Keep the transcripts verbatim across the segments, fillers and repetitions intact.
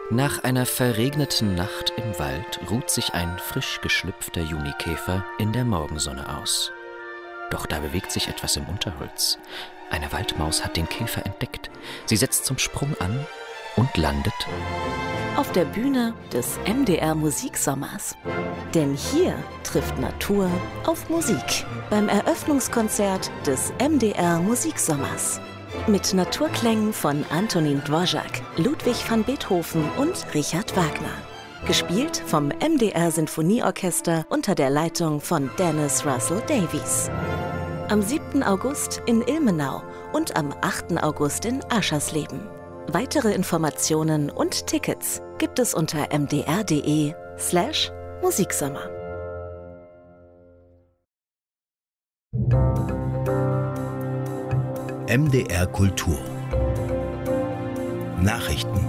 Nach einer verregneten Nacht im Wald ruht sich ein frisch geschlüpfter Junikäfer in der Morgensonne aus. Doch da bewegt sich etwas im Unterholz. Eine Waldmaus hat den Käfer entdeckt. Sie setzt zum Sprung an und landet auf der Bühne des M D R Musiksommers. Denn hier trifft Natur auf Musik beim Eröffnungskonzert des M D R Musiksommers. Mit Naturklängen von Antonín Dvořák, Ludwig van Beethoven und Richard Wagner. Gespielt vom M D R Sinfonieorchester unter der Leitung von Dennis Russell Davies. Am siebten August in Ilmenau und am achten August in Aschersleben. Weitere Informationen und Tickets gibt es unter mdr.de slash Musiksommer. M D R Kultur Nachrichten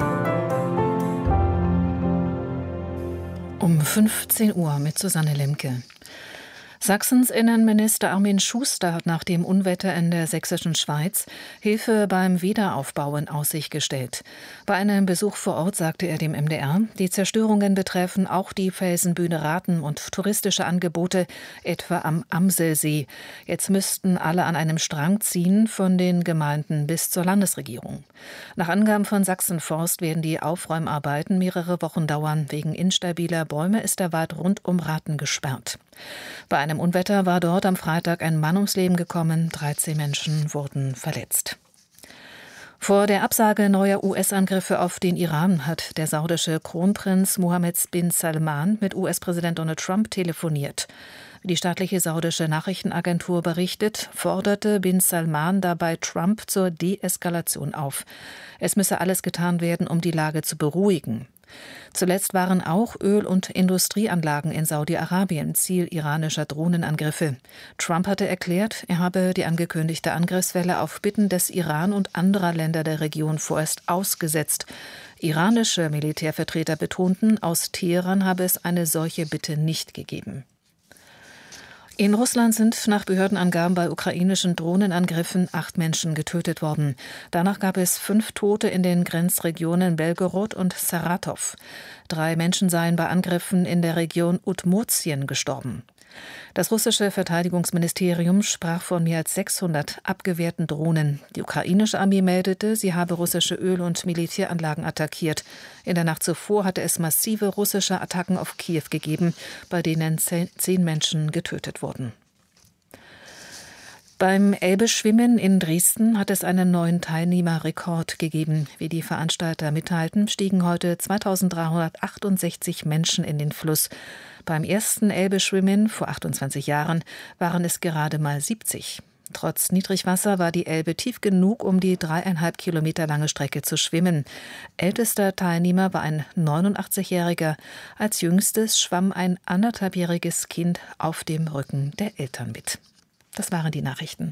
Um fünfzehn Uhr mit Susanne Lemke. Sachsens Innenminister Armin Schuster hat nach dem Unwetter in der sächsischen Schweiz Hilfe beim Wiederaufbau in Aussicht gestellt. Bei einem Besuch vor Ort sagte er dem M D R, die Zerstörungen betreffen auch die Felsenbühne Raten und touristische Angebote, etwa am Amselsee. Jetzt müssten alle an einem Strang ziehen, von den Gemeinden bis zur Landesregierung. Nach Angaben von Sachsen-Forst werden die Aufräumarbeiten mehrere Wochen dauern. Wegen instabiler Bäume ist der Wald rund um Raten gesperrt. Bei einem Unwetter war dort am Freitag ein Mann ums Leben gekommen, dreizehn Menschen wurden verletzt. Vor der Absage neuer U S-Angriffe auf den Iran hat der saudische Kronprinz Mohammed bin Salman mit U S-Präsident Donald Trump telefoniert. Wie die staatliche saudische Nachrichtenagentur berichtet, forderte bin Salman dabei Trump zur Deeskalation auf. Es müsse alles getan werden, um die Lage zu beruhigen. Zuletzt waren auch Öl- und Industrieanlagen in Saudi-Arabien Ziel iranischer Drohnenangriffe. Trump hatte erklärt, er habe die angekündigte Angriffswelle auf Bitten des Iran und anderer Länder der Region vorerst ausgesetzt. Iranische Militärvertreter betonten, aus Teheran habe es eine solche Bitte nicht gegeben. In Russland sind nach Behördenangaben bei ukrainischen Drohnenangriffen acht Menschen getötet worden. Danach gab es fünf Tote in den Grenzregionen Belgorod und Saratow. Drei Menschen seien bei Angriffen in der Region Udmurtien gestorben. Das russische Verteidigungsministerium sprach von mehr als sechshundert abgewehrten Drohnen. Die ukrainische Armee meldete, sie habe russische Öl- und Militäranlagen attackiert. In der Nacht zuvor hatte es massive russische Attacken auf Kiew gegeben, bei denen zehn Menschen getötet wurden. Beim Elbe-Schwimmen in Dresden hat es einen neuen Teilnehmerrekord gegeben. Wie die Veranstalter mitteilten, stiegen heute zweitausenddreihundertachtundsechzig Menschen in den Fluss. Beim ersten Elbe-Schwimmen vor achtundzwanzig Jahren waren es gerade mal siebzig. Trotz Niedrigwasser war die Elbe tief genug, um die dreieinhalb Kilometer lange Strecke zu schwimmen. Ältester Teilnehmer war ein neunundachtzigjähriger. Als jüngstes schwamm ein anderthalbjähriges Kind auf dem Rücken der Eltern mit. Das waren die Nachrichten.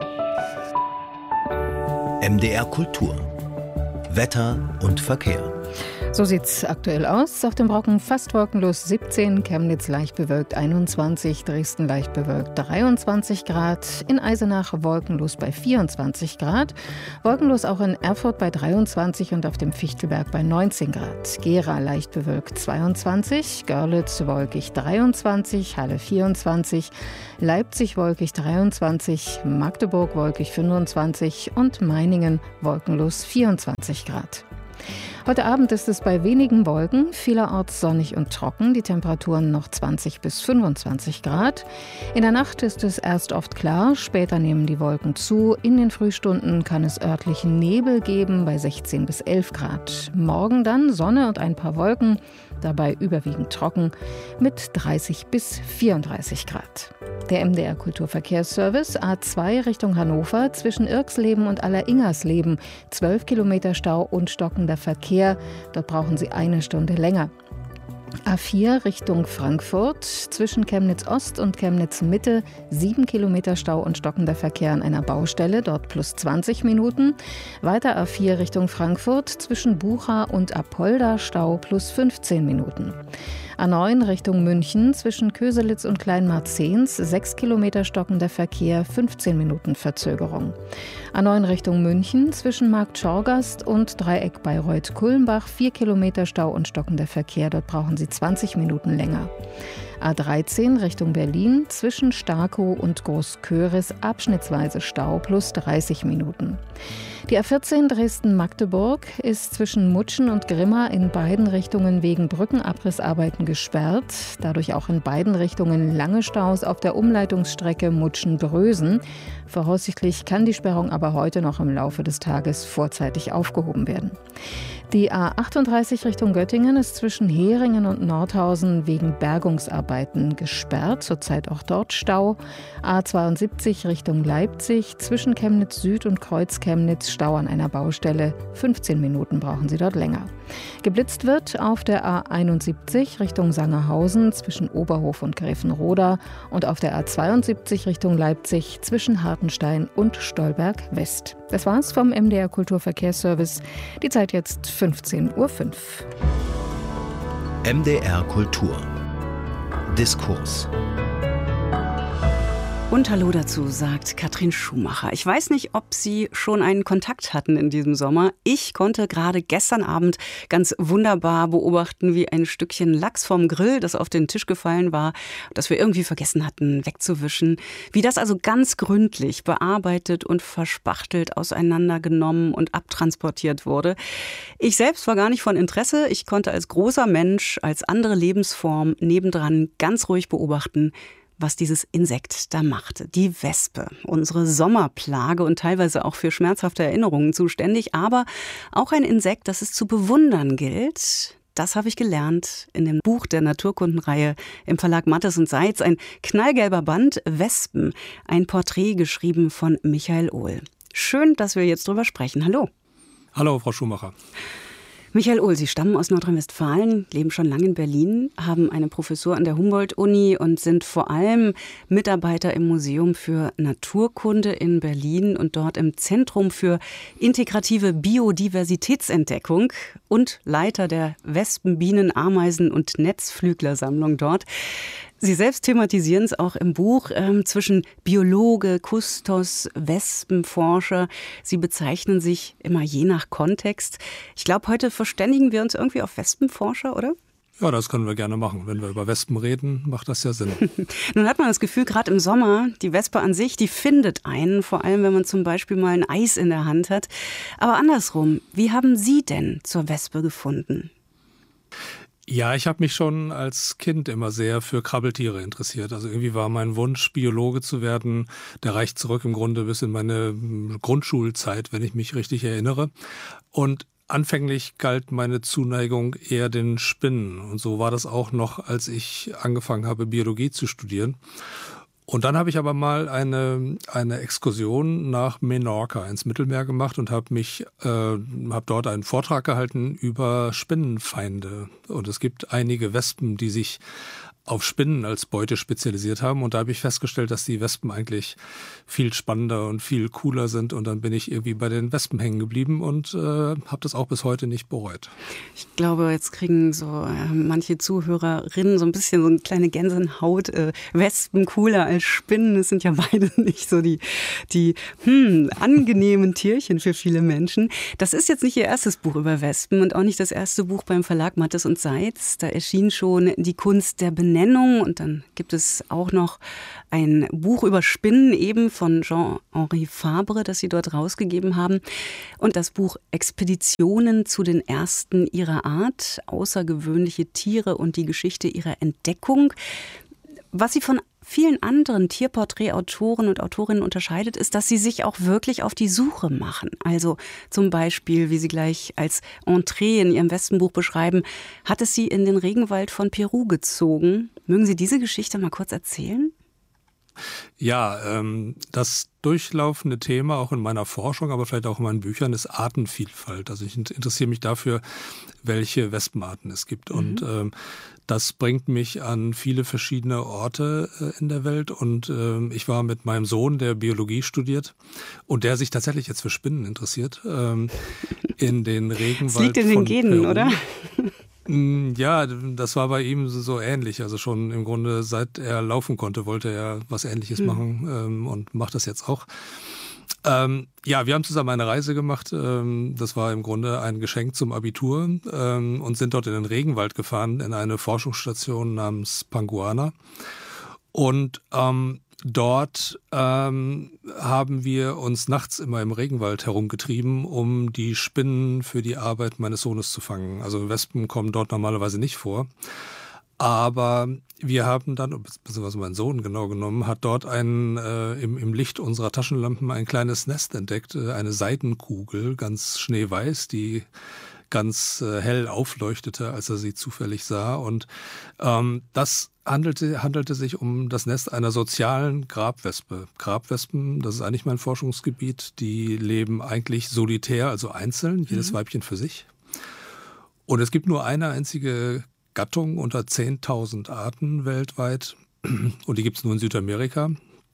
M D R Kultur Wetter und Verkehr. So sieht's aktuell aus. Auf dem Brocken fast wolkenlos siebzehn, Chemnitz leicht bewölkt einundzwanzig, Dresden leicht bewölkt dreiundzwanzig Grad, in Eisenach wolkenlos bei vierundzwanzig Grad, wolkenlos auch in Erfurt bei dreiundzwanzig und auf dem Fichtelberg bei neunzehn Grad, Gera leicht bewölkt zweiundzwanzig, Görlitz wolkig dreiundzwanzig, Halle vierundzwanzig, Leipzig wolkig dreiundzwanzig, Magdeburg wolkig fünfundzwanzig und Meiningen wolkenlos vierundzwanzig Grad. Heute Abend ist es bei wenigen Wolken, vielerorts sonnig und trocken, die Temperaturen noch zwanzig bis fünfundzwanzig Grad. In der Nacht ist es erst oft klar, später nehmen die Wolken zu. In den Frühstunden kann es örtlichen Nebel geben bei sechzehn bis elf Grad. Morgen dann Sonne und ein paar Wolken, dabei überwiegend trocken mit dreißig bis vierunddreißig Grad. Der M D R Kulturverkehrsservice A zwei Richtung Hannover zwischen Irxleben und Alleringersleben. zwölf Kilometer Stau und stockender Verkehr. Dort brauchen Sie eine Stunde länger. A vier Richtung Frankfurt zwischen Chemnitz Ost und Chemnitz Mitte. sieben Kilometer Stau und stockender Verkehr an einer Baustelle. Dort plus zwanzig Minuten. Weiter A vier Richtung Frankfurt zwischen Bucha und Apolda Stau plus fünfzehn Minuten. A neun Richtung München zwischen Köselitz und Kleinmarzens, sechs Kilometer stockender Verkehr, fünfzehn Minuten Verzögerung. A neun Richtung München zwischen Marktschorgast und Dreieck Bayreuth-Kulmbach, vier Kilometer Stau und stockender Verkehr, dort brauchen Sie zwanzig Minuten länger. A dreizehn Richtung Berlin zwischen Starkow und Großköris abschnittsweise Stau plus dreißig Minuten. Die A vierzehn Dresden-Magdeburg ist zwischen Mutschen und Grimma in beiden Richtungen wegen Brückenabrissarbeiten gesperrt. Dadurch auch in beiden Richtungen lange Staus auf der Umleitungsstrecke Mutschen-Brösen. Voraussichtlich kann die Sperrung aber heute noch im Laufe des Tages vorzeitig aufgehoben werden. Die A achtunddreißig Richtung Göttingen ist zwischen Heringen und Nordhausen wegen Bergungsarbeiten gesperrt, zurzeit auch dort Stau. A zweiundsiebzig Richtung Leipzig zwischen Chemnitz Süd und Kreuz Chemnitz Stau an einer Baustelle, fünfzehn Minuten brauchen Sie dort länger. Geblitzt wird auf der A einundsiebzig Richtung Sangerhausen zwischen Oberhof und Gräfenroda und auf der A zweiundsiebzig Richtung Leipzig zwischen Hartenstein und Stolberg West. Das war's vom M D R Kulturverkehrsservice. Die Zeit jetzt fünfzehn Uhr fünf. M D R Kultur. Diskurs. Und Hallo dazu, sagt Katrin Schumacher. Ich weiß nicht, ob Sie schon einen Kontakt hatten in diesem Sommer. Ich konnte gerade gestern Abend ganz wunderbar beobachten, wie ein Stückchen Lachs vom Grill, das auf den Tisch gefallen war, das wir irgendwie vergessen hatten wegzuwischen, wie das also ganz gründlich bearbeitet und verspachtelt auseinandergenommen und abtransportiert wurde. Ich selbst war gar nicht von Interesse. Ich konnte als großer Mensch, als andere Lebensform nebendran ganz ruhig beobachten, was dieses Insekt da machte. Die Wespe, unsere Sommerplage und teilweise auch für schmerzhafte Erinnerungen zuständig, aber auch ein Insekt, das es zu bewundern gilt. Das habe ich gelernt in dem Buch der Naturkundenreihe im Verlag Mattes und Seitz, ein knallgelber Band, Wespen, ein Porträt geschrieben von Michael Ohl. Schön, dass wir jetzt drüber sprechen. Hallo. Hallo, Frau Schumacher. Michael Ohl, Sie stammen aus Nordrhein-Westfalen, leben schon lange in Berlin, haben eine Professur an der Humboldt-Uni und sind vor allem Mitarbeiter im Museum für Naturkunde in Berlin und dort im Zentrum für integrative Biodiversitätsentdeckung und Leiter der Wespen-, Bienen-, Ameisen- und Netzflüglersammlung dort. Sie selbst thematisieren es auch im Buch äh, zwischen Biologe, Kustos, Wespenforscher. Sie bezeichnen sich immer je nach Kontext. Ich glaube, heute verständigen wir uns irgendwie auf Wespenforscher, oder? Ja, das können wir gerne machen. Wenn wir über Wespen reden, macht das ja Sinn. Nun hat man das Gefühl, gerade im Sommer, die Wespe an sich, die findet einen, vor allem wenn man zum Beispiel mal ein Eis in der Hand hat. Aber andersrum, wie haben Sie denn zur Wespe gefunden? Ja, ich habe mich schon als Kind immer sehr für Krabbeltiere interessiert. Also irgendwie war mein Wunsch, Biologe zu werden, der reicht zurück im Grunde bis in meine Grundschulzeit, wenn ich mich richtig erinnere. Und anfänglich galt meine Zuneigung eher den Spinnen. Und so war das auch noch, als ich angefangen habe, Biologie zu studieren. Und dann habe ich aber mal eine eine Exkursion nach Menorca ins Mittelmeer gemacht und habe mich äh, habe dort einen Vortrag gehalten über Spinnenfeinde. Und es gibt einige Wespen, die sich auf Spinnen als Beute spezialisiert haben. Und da habe ich festgestellt, dass die Wespen eigentlich viel spannender und viel cooler sind. Und dann bin ich irgendwie bei den Wespen hängen geblieben und äh, habe das auch bis heute nicht bereut. Ich glaube, jetzt kriegen so äh, manche Zuhörerinnen so ein bisschen so eine kleine Gänsehaut. Äh, Wespen cooler als Spinnen. Das sind ja beide nicht so die, die hm, angenehmen Tierchen für viele Menschen. Das ist jetzt nicht Ihr erstes Buch über Wespen und auch nicht das erste Buch beim Verlag Mattes und Seitz. Da erschien schon Die Kunst der Benennung. Und dann gibt es auch noch ein Buch über Spinnen eben von Jean-Henri Fabre, das Sie dort rausgegeben haben. Und das Buch Expeditionen zu den ersten ihrer Art, außergewöhnliche Tiere und die Geschichte ihrer Entdeckung. Was Sie von vielen anderen Tierporträtautoren und Autorinnen unterscheidet, ist, dass sie sich auch wirklich auf die Suche machen. Also zum Beispiel, wie Sie gleich als Entree in Ihrem Wespenbuch beschreiben, hat es Sie in den Regenwald von Peru gezogen. Mögen Sie diese Geschichte mal kurz erzählen? Ja, ähm, das durchlaufende Thema auch in meiner Forschung, aber vielleicht auch in meinen Büchern ist Artenvielfalt. Also ich interessiere mich dafür, welche Wespenarten es gibt. Mhm. Und ähm, das bringt mich an viele verschiedene Orte äh, in der Welt. Und äh, ich war mit meinem Sohn, der Biologie studiert und der sich tatsächlich jetzt für Spinnen interessiert, ähm, in den Regenwald von Peru. Das liegt in den Genen, oder? Ja, das war bei ihm so ähnlich. Also schon im Grunde, seit er laufen konnte, wollte er was Ähnliches mhm. machen ähm, und macht das jetzt auch. Ähm, ja, wir haben zusammen eine Reise gemacht. Ähm, das war im Grunde ein Geschenk zum Abitur ähm, und sind dort in den Regenwald gefahren, in eine Forschungsstation namens Panguana. Und ähm, dort ähm, haben wir uns nachts immer im Regenwald herumgetrieben, um die Spinnen für die Arbeit meines Sohnes zu fangen. Also Wespen kommen dort normalerweise nicht vor. Aber wir haben dann, beziehungsweise mein Sohn genau genommen, hat dort ein, äh, im, im Licht unserer Taschenlampen ein kleines Nest entdeckt, äh, eine Seidenkugel, ganz schneeweiß, die ganz äh, hell aufleuchtete, als er sie zufällig sah. Und ähm, das handelte, handelte sich um das Nest einer sozialen Grabwespe. Grabwespen, das ist eigentlich mein Forschungsgebiet, die leben eigentlich solitär, also einzeln, jedes mhm. Weibchen für sich. Und es gibt nur eine einzige Gattung unter zehntausend Arten weltweit, und die gibt es nur in Südamerika,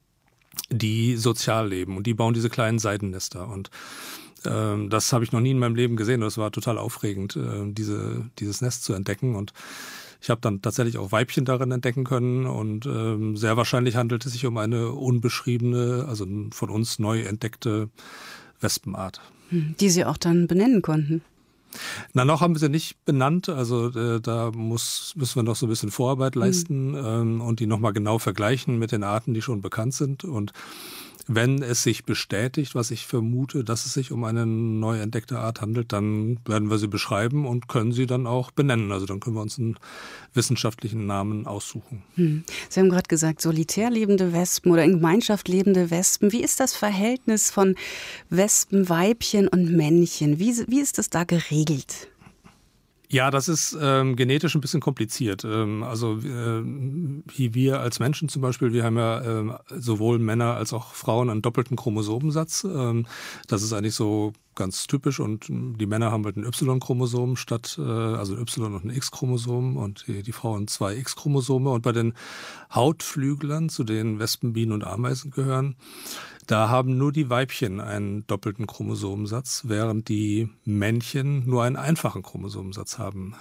die sozial leben, und die bauen diese kleinen Seidennester. Und äh, das habe ich noch nie in meinem Leben gesehen, und das war total aufregend, äh, diese, dieses Nest zu entdecken. Und ich habe dann tatsächlich auch Weibchen darin entdecken können, und äh, sehr wahrscheinlich handelt es sich um eine unbeschriebene, also von uns neu entdeckte Wespenart. Die Sie auch dann benennen konnten? Na, noch haben wir sie nicht benannt, also äh, da muss, müssen wir noch so ein bisschen Vorarbeit leisten mhm. ähm, und die nochmal genau vergleichen mit den Arten, die schon bekannt sind. Und wenn es sich bestätigt, was ich vermute, dass es sich um eine neu entdeckte Art handelt, dann werden wir sie beschreiben und können sie dann auch benennen. Also dann können wir uns einen wissenschaftlichen Namen aussuchen. Hm. Sie haben gerade gesagt, solitär lebende Wespen oder in Gemeinschaft lebende Wespen. Wie ist das Verhältnis von Wespenweibchen und Männchen? Wie, wie ist das da geregelt? Ja, das ist ähm, genetisch ein bisschen kompliziert. Ähm, also äh, wie wir als Menschen zum Beispiel, wir haben ja äh, sowohl Männer als auch Frauen einen doppelten Chromosomensatz. Ähm, das ist eigentlich so ganz typisch, und die Männer haben halt ein Y-Chromosom statt, äh, also ein Y- und ein X-Chromosom, und die, die Frauen zwei X-Chromosome. Und bei den Hautflüglern, zu denen Wespen, Bienen und Ameisen gehören, da haben nur die Weibchen einen doppelten Chromosomensatz, während die Männchen nur einen einfachen Chromosomensatz haben.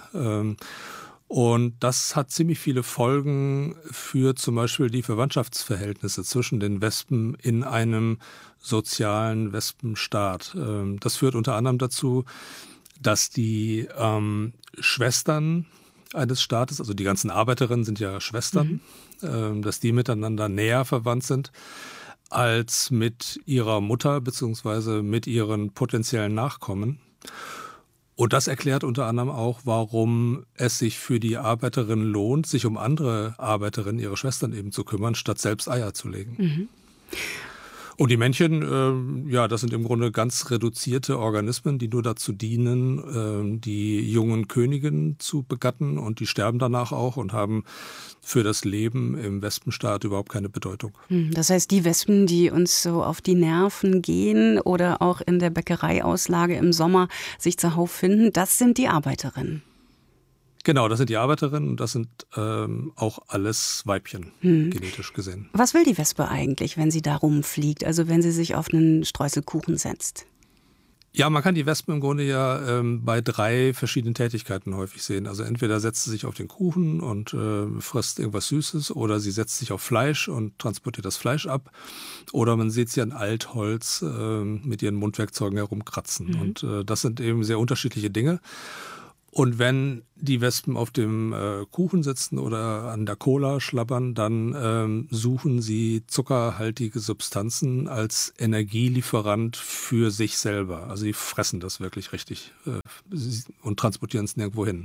Und das hat ziemlich viele Folgen für zum Beispiel die Verwandtschaftsverhältnisse zwischen den Wespen in einem sozialen Wespenstaat. Das führt unter anderem dazu, dass die ähm, Schwestern eines Staates, also die ganzen Arbeiterinnen sind ja Schwestern, mhm. dass die miteinander näher verwandt sind als mit ihrer Mutter bzw. mit ihren potenziellen Nachkommen. Und das erklärt unter anderem auch, warum es sich für die Arbeiterin lohnt, sich um andere Arbeiterinnen, ihre Schwestern eben zu kümmern, statt selbst Eier zu legen. Mhm. Und die Männchen, äh, ja, das sind im Grunde ganz reduzierte Organismen, die nur dazu dienen, äh, die jungen Königinnen zu begatten, und die sterben danach auch und haben für das Leben im Wespenstaat überhaupt keine Bedeutung. Das heißt, die Wespen, die uns so auf die Nerven gehen oder auch in der Bäckereiauslage im Sommer sich zuhauf finden, das sind die Arbeiterinnen. Genau, das sind die Arbeiterinnen, und das sind ähm, auch alles Weibchen, hm. genetisch gesehen. Was will die Wespe eigentlich, wenn sie da rumfliegt, also wenn sie sich auf einen Streuselkuchen setzt? Ja, man kann die Wespen im Grunde ja ähm, bei drei verschiedenen Tätigkeiten häufig sehen. Also entweder setzt sie sich auf den Kuchen und äh, frisst irgendwas Süßes, oder sie setzt sich auf Fleisch und transportiert das Fleisch ab, oder man sieht sie an Altholz äh, mit ihren Mundwerkzeugen herumkratzen. Mhm. Und äh, das sind eben sehr unterschiedliche Dinge. Und wenn die Wespen auf dem äh, Kuchen sitzen oder an der Cola schlabbern, dann ähm, suchen sie zuckerhaltige Substanzen als Energielieferant für sich selber. Also sie fressen das wirklich richtig äh, und transportieren es nirgendwo hin.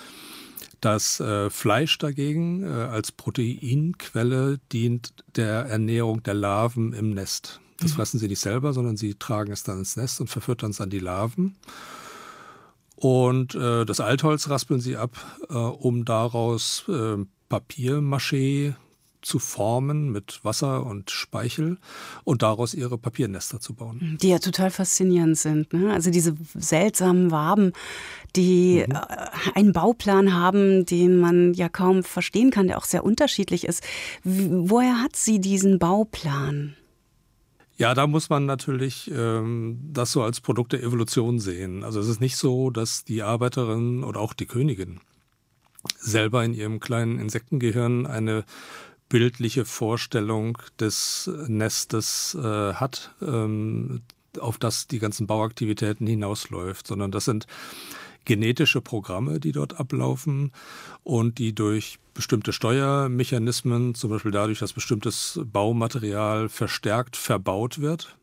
Das äh, Fleisch dagegen äh, als Proteinquelle dient der Ernährung der Larven im Nest. Das mhm. fressen sie nicht selber, sondern sie tragen es dann ins Nest und verfüttern es an die Larven. Und äh, das Altholz raspeln sie ab, äh, um daraus äh, Papiermaché zu formen mit Wasser und Speichel und daraus ihre Papiernester zu bauen. Die ja total faszinierend sind, ne? Also diese seltsamen Waben, die mhm. äh, einen Bauplan haben, den man ja kaum verstehen kann, der auch sehr unterschiedlich ist. Wie, woher hat sie diesen Bauplan? Ja, da muss man natürlich ähm, das so als Produkt der Evolution sehen. Also es ist nicht so, dass die Arbeiterinnen oder auch die Königin selber in ihrem kleinen Insektengehirn eine bildliche Vorstellung des Nestes äh, hat, ähm, auf das die ganzen Bauaktivitäten hinausläuft, sondern das sind genetische Programme, die dort ablaufen und die durch bestimmte Steuermechanismen, zum Beispiel dadurch, dass bestimmtes Baumaterial verstärkt verbaut wird,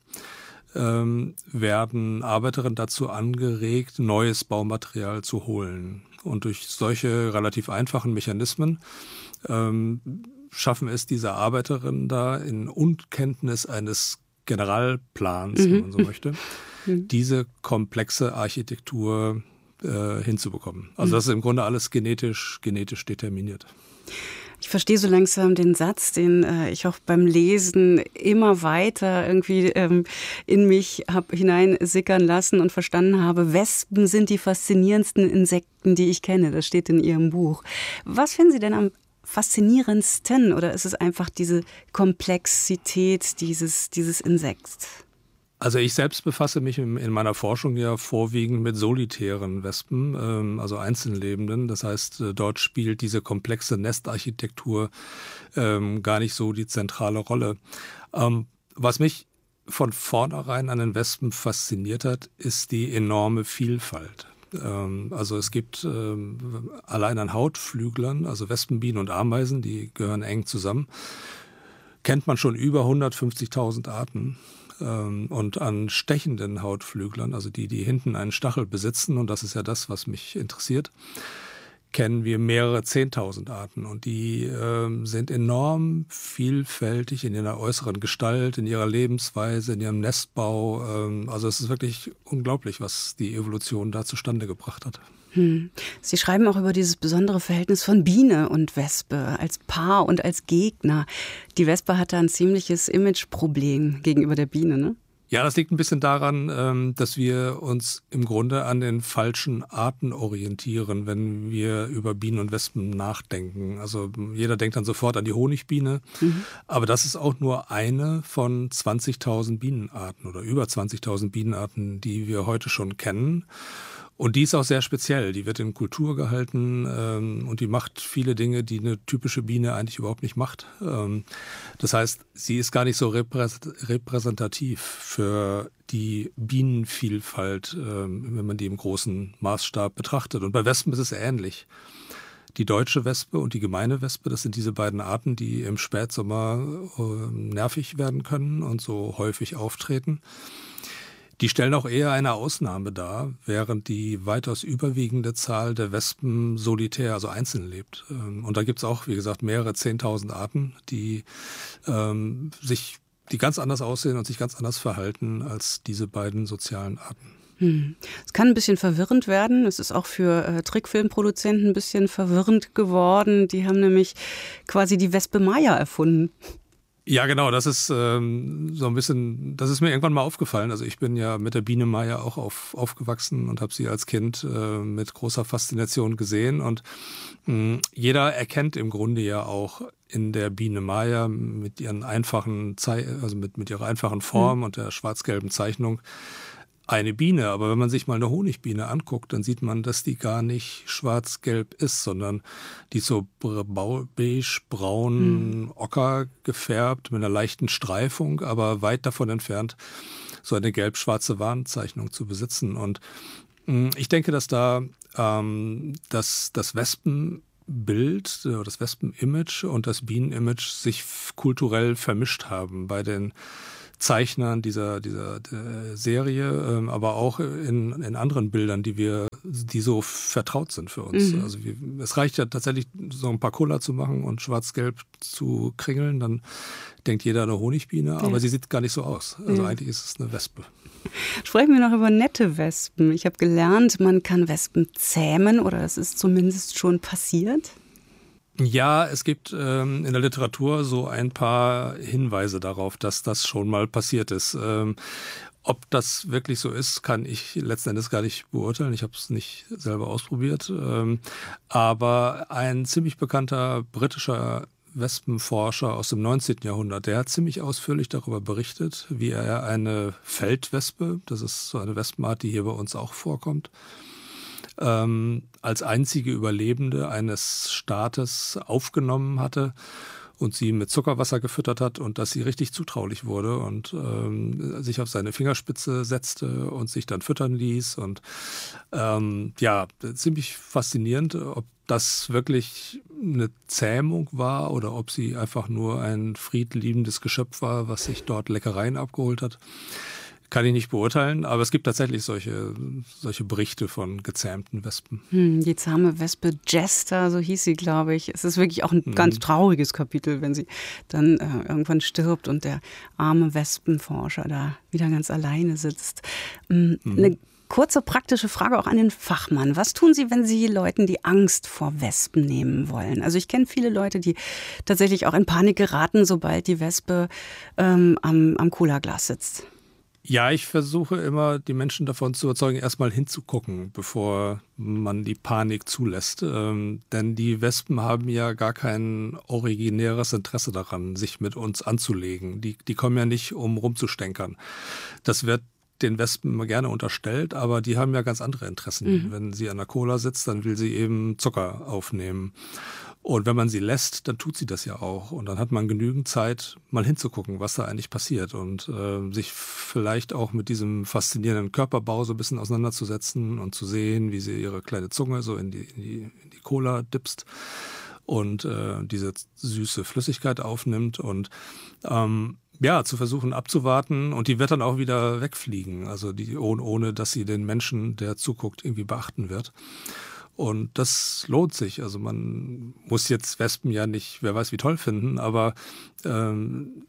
ähm, werden Arbeiterinnen dazu angeregt, neues Baumaterial zu holen. Und durch solche relativ einfachen Mechanismen ähm, schaffen es diese Arbeiterinnen da in Unkenntnis eines Generalplans, mhm. wenn man so möchte, mhm. diese komplexe Architektur äh, hinzubekommen. Also mhm. das ist im Grunde alles genetisch, genetisch determiniert. Ich verstehe so langsam den Satz, den äh, ich auch beim Lesen immer weiter irgendwie ähm, in mich habe hineinsickern lassen und verstanden habe. Wespen sind die faszinierendsten Insekten, die ich kenne. Das steht in Ihrem Buch. Was finden Sie denn am faszinierendsten, oder ist es einfach diese Komplexität dieses, dieses Insekts? Also ich selbst befasse mich in meiner Forschung ja vorwiegend mit solitären Wespen, also Einzellebenden. Das heißt, dort spielt diese komplexe Nestarchitektur gar nicht so die zentrale Rolle. Was mich von vornherein an den Wespen fasziniert hat, ist die enorme Vielfalt. Also es gibt allein an Hautflüglern, also Wespen, Bienen und Ameisen, die gehören eng zusammen, kennt man schon über hundertfünfzigtausend Arten. Und an stechenden Hautflüglern, also die, die hinten einen Stachel besitzen, und das ist ja das, was mich interessiert, kennen wir mehrere zehntausend Arten. Und die äh, sind enorm vielfältig in ihrer äußeren Gestalt, in ihrer Lebensweise, in ihrem Nestbau. Ähm, also es ist wirklich unglaublich, was die Evolution da zustande gebracht hat. Hm. Sie schreiben auch über dieses besondere Verhältnis von Biene und Wespe als Paar und als Gegner. Die Wespe hatte ein ziemliches Imageproblem gegenüber der Biene, ne? Ja, das liegt ein bisschen daran, dass wir uns im Grunde an den falschen Arten orientieren, wenn wir über Bienen und Wespen nachdenken. Also jeder denkt dann sofort an die Honigbiene, mhm. aber das ist auch nur eine von zwanzigtausend Bienenarten oder über zwanzigtausend Bienenarten, die wir heute schon kennen. Und die ist auch sehr speziell. Die wird in Kultur gehalten ähm, und die macht viele Dinge, die eine typische Biene eigentlich überhaupt nicht macht. Ähm, das heißt, sie ist gar nicht so repräsentativ für die Bienenvielfalt, ähm, wenn man die im großen Maßstab betrachtet. Und bei Wespen ist es ähnlich. Die deutsche Wespe und die gemeine Wespe, das sind diese beiden Arten, die im Spätsommer äh, nervig werden können und so häufig auftreten. Die stellen auch eher eine Ausnahme dar, während die weitaus überwiegende Zahl der Wespen solitär, also einzeln lebt. Und da gibt es auch, wie gesagt, mehrere zehntausend Arten, die ähm, sich, die ganz anders aussehen und sich ganz anders verhalten als diese beiden sozialen Arten. Hm. Es kann ein bisschen verwirrend werden. Es ist auch für äh, Trickfilmproduzenten ein bisschen verwirrend geworden. Die haben nämlich quasi die Wespe Maya erfunden. Ja, genau, das ist ähm, so ein bisschen, das ist mir irgendwann mal aufgefallen. Also ich bin ja mit der Biene Maya auch auf, aufgewachsen und habe sie als Kind äh, mit großer Faszination gesehen. Und mh, jeder erkennt im Grunde ja auch in der Biene Maya mit ihren einfachen, Ze- also mit, mit ihrer einfachen Form mhm. und der schwarz-gelben Zeichnung eine Biene. Aber wenn man sich mal eine Honigbiene anguckt, dann sieht man, dass die gar nicht schwarz-gelb ist, sondern die ist so beige, braun, mhm. ocker gefärbt mit einer leichten Streifung, aber weit davon entfernt, so eine gelb-schwarze Warnzeichnung zu besitzen. Und mh, ich denke, dass da ähm, das, das Wespenbild, das Wespen-Image und das Bienen-Image sich kulturell vermischt haben bei den Zeichnern dieser, dieser Serie, ähm, aber auch in, in anderen Bildern, die wir, die so vertraut sind für uns. Mhm. Also wir, es reicht ja tatsächlich, so ein paar Cola zu machen und schwarz-gelb zu kringeln, dann denkt jeder eine Honigbiene, ja. aber sie sieht gar nicht so aus. Also ja. eigentlich ist es eine Wespe. Sprechen wir noch über nette Wespen. Ich habe gelernt, man kann Wespen zähmen, oder es ist zumindest schon passiert. Ja, es gibt ähm, in der Literatur so ein paar Hinweise darauf, dass das schon mal passiert ist. Ähm, ob das wirklich so ist, kann ich letzten Endes gar nicht beurteilen. Ich habe es nicht selber ausprobiert. Ähm, aber ein ziemlich bekannter britischer Wespenforscher aus dem neunzehnten Jahrhundert, der hat ziemlich ausführlich darüber berichtet, wie er eine Feldwespe, das ist so eine Wespenart, die hier bei uns auch vorkommt, ähm, als einzige Überlebende eines Staates aufgenommen hatte und sie mit Zuckerwasser gefüttert hat und dass sie richtig zutraulich wurde und ähm, sich auf seine Fingerspitze setzte und sich dann füttern ließ. Und ähm, ja, ziemlich faszinierend, ob das wirklich eine Zähmung war oder ob sie einfach nur ein friedliebendes Geschöpf war, was sich dort Leckereien abgeholt hat. Kann ich nicht beurteilen, aber es gibt tatsächlich solche, solche Berichte von gezähmten Wespen. Hm, die zahme Wespe Jester, so hieß sie, glaube ich. Es ist wirklich auch ein mhm. ganz trauriges Kapitel, wenn sie dann äh, irgendwann stirbt und der arme Wespenforscher da wieder ganz alleine sitzt. Ähm, mhm. Eine kurze praktische Frage auch an den Fachmann. Was tun Sie, wenn Sie Leuten die Angst vor Wespen nehmen wollen? Also ich kenne viele Leute, die tatsächlich auch in Panik geraten, sobald die Wespe ähm, am, am Cola-Glas sitzt. Ja, ich versuche immer, die Menschen davon zu überzeugen, erstmal hinzugucken, bevor man die Panik zulässt. Ähm, denn die Wespen haben ja gar kein originäres Interesse daran, sich mit uns anzulegen. Die, die kommen ja nicht, um rumzustänkern. Das wird den Wespen immer gerne unterstellt, aber die haben ja ganz andere Interessen. Mhm. Wenn sie an der Cola sitzt, dann will sie eben Zucker aufnehmen. Und wenn man sie lässt, dann tut sie das ja auch. Und dann hat man genügend Zeit, mal hinzugucken, was da eigentlich passiert. Und äh, sich vielleicht auch mit diesem faszinierenden Körperbau so ein bisschen auseinanderzusetzen und zu sehen, wie sie ihre kleine Zunge so in die, in die, in die Cola dipst und äh, diese süße Flüssigkeit aufnimmt. Und ähm, ja, zu versuchen abzuwarten. Und die wird dann auch wieder wegfliegen. Also die, ohne, ohne dass sie den Menschen, der zuguckt, irgendwie beachten wird. Und das lohnt sich. Also man muss jetzt Wespen ja nicht, wer weiß wie toll finden, aber ähm,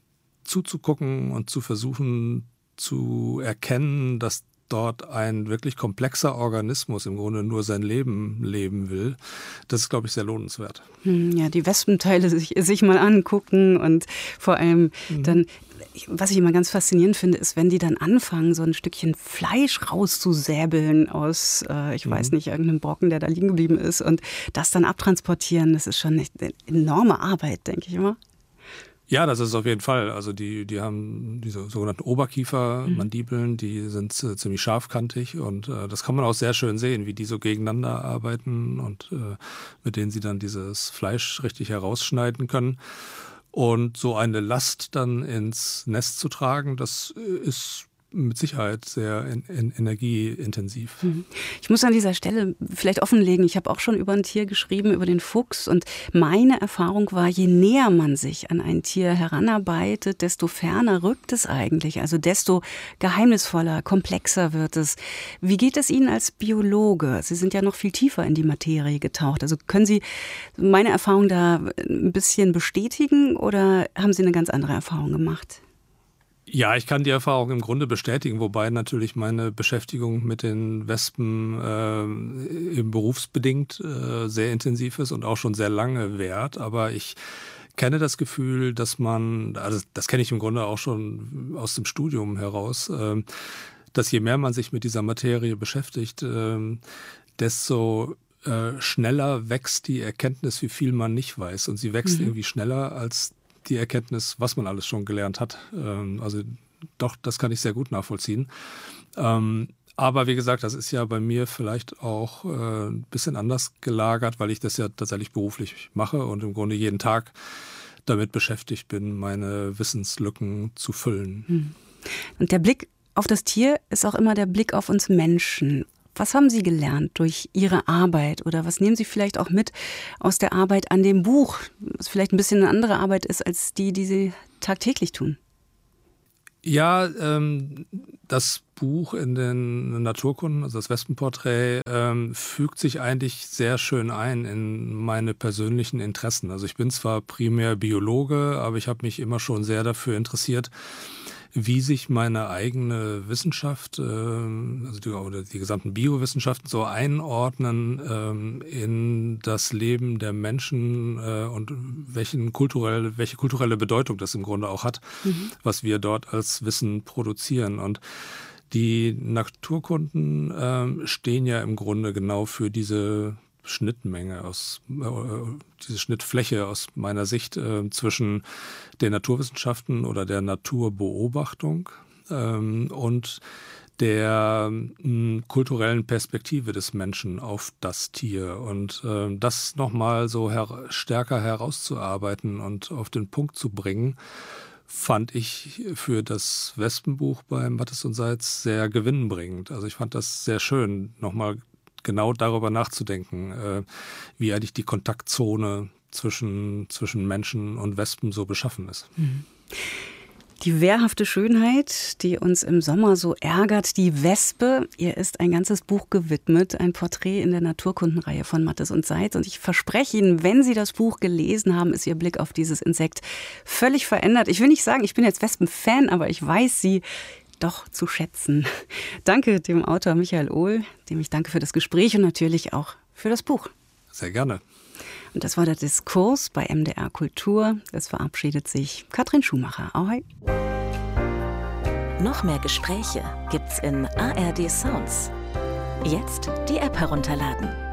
zuzugucken und zu versuchen zu erkennen, dass dort ein wirklich komplexer Organismus im Grunde nur sein Leben leben will, das ist, glaube ich, sehr lohnenswert. Ja, die Wespenteile sich, sich mal angucken und vor allem mhm. dann, was ich immer ganz faszinierend finde, ist, wenn die dann anfangen, so ein Stückchen Fleisch rauszusäbeln aus, äh, ich mhm. weiß nicht, irgendeinem Brocken, der da liegen geblieben ist und das dann abtransportieren, das ist schon eine enorme Arbeit, denke ich immer. Ja, das ist auf jeden Fall. Also die, die haben diese sogenannten Oberkiefermandibeln, die sind äh, ziemlich scharfkantig und äh, das kann man auch sehr schön sehen, wie die so gegeneinander arbeiten und äh, mit denen sie dann dieses Fleisch richtig herausschneiden können. Und so eine Last dann ins Nest zu tragen, das ist mit Sicherheit sehr in, in, energieintensiv. Ich muss an dieser Stelle vielleicht offenlegen, ich habe auch schon über ein Tier geschrieben, über den Fuchs. Und meine Erfahrung war, je näher man sich an ein Tier heranarbeitet, desto ferner rückt es eigentlich. Also desto geheimnisvoller, komplexer wird es. Wie geht es Ihnen als Biologe? Sie sind ja noch viel tiefer in die Materie getaucht. Also können Sie meine Erfahrung da ein bisschen bestätigen oder haben Sie eine ganz andere Erfahrung gemacht? Ja, ich kann die Erfahrung im Grunde bestätigen, wobei natürlich meine Beschäftigung mit den Wespen äh, eben berufsbedingt äh, sehr intensiv ist und auch schon sehr lange währt. Aber ich kenne das Gefühl, dass man, also das kenne ich im Grunde auch schon aus dem Studium heraus, äh, dass je mehr man sich mit dieser Materie beschäftigt, äh, desto äh, schneller wächst die Erkenntnis, wie viel man nicht weiß. Und sie wächst mhm. irgendwie schneller als die Erkenntnis, was man alles schon gelernt hat. Also doch, das kann ich sehr gut nachvollziehen. Aber wie gesagt, das ist ja bei mir vielleicht auch ein bisschen anders gelagert, weil ich das ja tatsächlich beruflich mache und im Grunde jeden Tag damit beschäftigt bin, meine Wissenslücken zu füllen. Und der Blick auf das Tier ist auch immer der Blick auf uns Menschen. Was haben Sie gelernt durch Ihre Arbeit oder was nehmen Sie vielleicht auch mit aus der Arbeit an dem Buch, was vielleicht ein bisschen eine andere Arbeit ist als die, die Sie tagtäglich tun? Ja, ähm, das Buch in den Naturkunden, also das Wespenporträt, ähm, fügt sich eigentlich sehr schön ein in meine persönlichen Interessen. Also ich bin zwar primär Biologe, aber ich habe mich immer schon sehr dafür interessiert, wie sich meine eigene Wissenschaft, also die, oder die gesamten Biowissenschaften so einordnen ähm, in das Leben der Menschen äh, und welchen kulturelle, welche kulturelle Bedeutung das im Grunde auch hat, mhm. was wir dort als Wissen produzieren. Und die Naturkunden äh, stehen ja im Grunde genau für diese Schnittmenge aus, äh, diese Schnittfläche aus meiner Sicht äh, zwischen den Naturwissenschaften oder der Naturbeobachtung ähm, und der m, kulturellen Perspektive des Menschen auf das Tier. Und äh, das nochmal so her- stärker herauszuarbeiten und auf den Punkt zu bringen, fand ich für das Wespenbuch bei Mattes und Seitz sehr gewinnbringend. Also ich fand das sehr schön, nochmal genau darüber nachzudenken, äh, wie eigentlich die Kontaktzone zwischen, zwischen Menschen und Wespen so beschaffen ist. Mhm. Die wehrhafte Schönheit, die uns im Sommer so ärgert, die Wespe, ihr ist ein ganzes Buch gewidmet, ein Porträt in der Naturkundenreihe von Mattes und Seitz. Und ich verspreche Ihnen, wenn Sie das Buch gelesen haben, ist Ihr Blick auf dieses Insekt völlig verändert. Ich will nicht sagen, ich bin jetzt Wespen-Fan, aber ich weiß sie doch zu schätzen. Danke dem Autor Michael Ohl, dem ich danke für das Gespräch und natürlich auch für das Buch. Sehr gerne. Und das war der Diskurs bei M D R Kultur. Es verabschiedet sich Katrin Schumacher. Ahoi. Noch mehr Gespräche gibt's in A R D Sounds. Jetzt die App herunterladen.